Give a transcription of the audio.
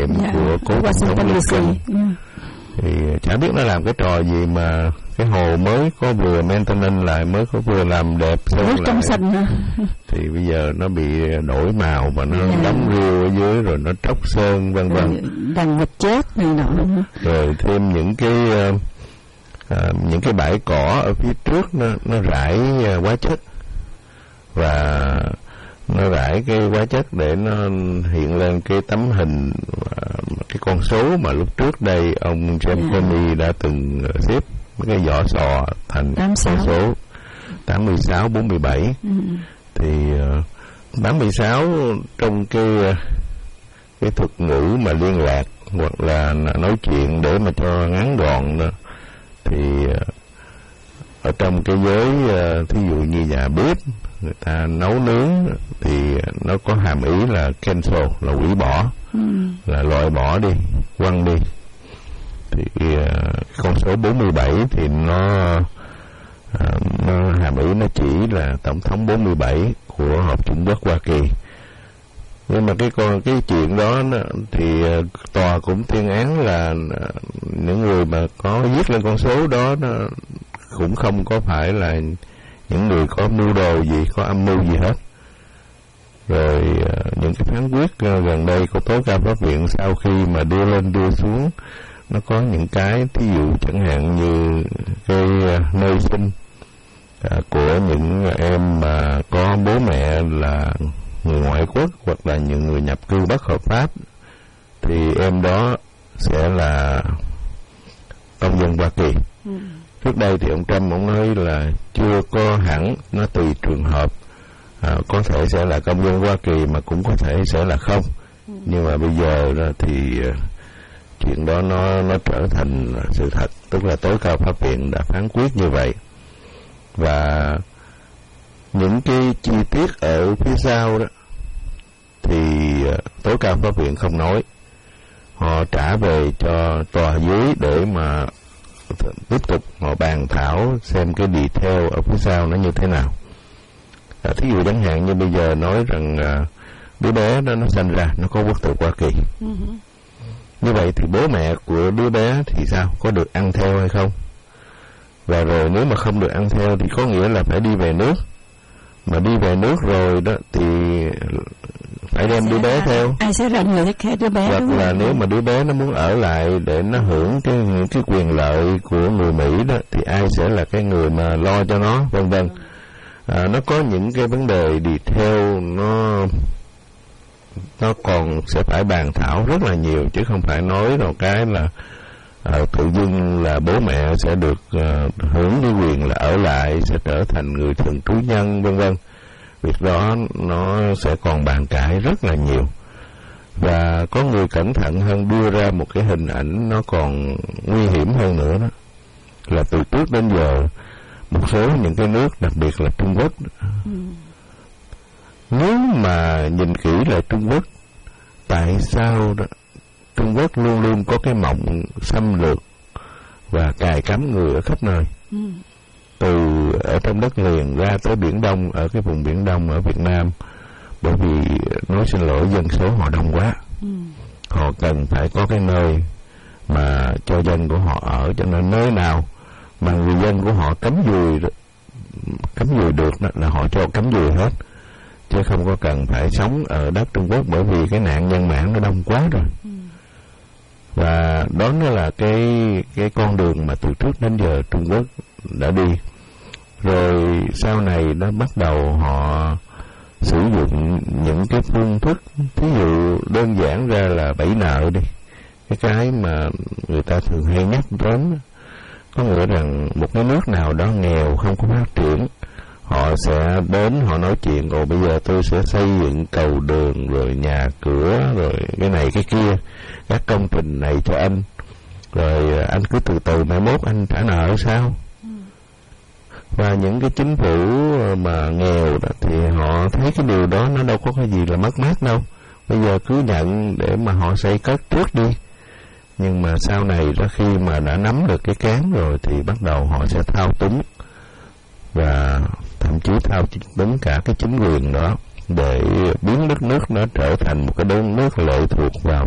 của cố tổng thống Lincoln. Thì chả biết nó làm cái trò gì mà cái hồ mới có vừa maintenance lại, mới có vừa làm đẹp sơn lại trong xanh hả? Thì bây giờ nó bị đổi màu và nó đóng riêu ở dưới, rồi nó tróc sơn vân vân, đàn vật chết này nọ, rồi thêm những cái bãi cỏ ở phía trước nó rải hóa chất, và nó rải cái hóa chất để nó hiện lên cái tấm hình, cái con số mà lúc trước đây ông James Comey đã từng xếp cái vỏ sò thành con số 8647. Thì 86 trong cái thuật ngữ mà liên lạc hoặc là nói chuyện để mà cho ngắn gọn đó, thì ở trong cái giới thí dụ như nhà bếp người ta nấu nướng thì nó có hàm ý là cancel, là hủy bỏ, là loại bỏ đi, quăng đi. Thì con số 47 thì nó hàm ý nó chỉ là tổng thống 47 của Hợp Chủng Quốc Hoa Kỳ. Nhưng mà cái chuyện đó thì tòa cũng tuyên án là những người mà có viết lên con số đó nó cũng không có phải là những người có mưu đồ gì, có âm mưu gì hết. Rồi những cái phán quyết gần đây của tối cao pháp viện sau khi mà đưa lên đưa xuống, nó có những cái thí dụ chẳng hạn như cái nơi sinh của những em mà có bố mẹ là người ngoại quốc hoặc là những người nhập cư bất hợp pháp, thì em đó sẽ là công dân Hoa Kỳ. Trước đây thì ông Trump ông nói là chưa có hẳn, nó tùy trường hợp, có thể sẽ là công dân Hoa Kỳ mà cũng có thể sẽ là không. Nhưng mà bây giờ thì chuyện đó nó trở thành sự thật, tức là tối cao pháp viện đã phán quyết như vậy. Và những cái chi tiết ở phía sau đó thì tối cao pháp viện không nói, họ trả về cho tòa dưới để mà tiếp tục họ bàn thảo xem cái detail ở phía sau nó như thế nào. Thí dụ chẳng hạn như bây giờ nói rằng đứa bé đó nó sinh ra nó có quốc tịch Hoa Kỳ. Như vậy thì bố mẹ của đứa bé thì sao? Có được ăn theo hay không? Và rồi nếu mà không được ăn theo thì có nghĩa là phải đi về nước. Mà đi về nước rồi đó thì phải đem đứa bé theo. Ai sẽ là người take đứa bé? Hoặc là nếu mà đứa bé nó muốn ở lại để nó hưởng những cái quyền lợi của người Mỹ đó, thì ai sẽ là cái người mà lo cho nó, vân vân. Nó có những cái vấn đề detail, nó còn sẽ phải bàn thảo rất là nhiều, chứ không phải nói một cái là tự dưng là bố mẹ sẽ được hưởng cái quyền là ở lại, sẽ trở thành người thường trú nhân, vân vân. Việc đó nó sẽ còn bàn cãi rất là nhiều. Và có người cẩn thận hơn đưa ra một cái hình ảnh nó còn nguy hiểm hơn nữa đó, là từ trước đến giờ một số những cái nước, đặc biệt là Trung Quốc, nếu mà nhìn kỹ lại Trung Quốc, tại sao đó Trung Quốc luôn luôn có cái mộng xâm lược và cài cắm người ở khắp nơi, từ ở trong đất liền ra tới Biển Đông, ở cái vùng Biển Đông ở Việt Nam. Bởi vì nói xin lỗi, dân số họ đông quá, họ cần phải có cái nơi mà cho dân của họ ở, cho nên nơi nào mà người dân của họ cắm dùi được đó, là họ cho cắm dùi hết, chứ không có cần phải sống ở đất Trung Quốc, bởi vì cái nạn nhân mãn nó đông quá rồi. Và đó nó là cái con đường mà từ trước đến giờ Trung Quốc đã đi. Rồi sau này nó bắt đầu họ sử dụng những cái phương thức, ví dụ đơn giản ra là bẫy nợ đi, cái mà người ta thường hay nhắc đến. Có nghĩa rằng một cái nước nào đó nghèo không có phát triển, họ sẽ đến họ nói chuyện, rồi bây giờ tôi sẽ xây dựng cầu đường rồi nhà cửa rồi cái này cái kia, các công trình này cho anh, rồi anh cứ từ từ mai mốt anh trả nợ sao. Và những cái chính phủ mà nghèo đó, thì họ thấy cái điều đó nó đâu có cái gì là mất mát đâu, bây giờ cứ nhận để mà họ xây cất trước đi. Nhưng mà sau này đó, khi mà đã nắm được cái cán rồi thì bắt đầu họ sẽ thao túng, và thậm chí thao túng cả cái chính quyền đó, để biến đất nước nó trở thành một cái đất nước lệ thuộc vào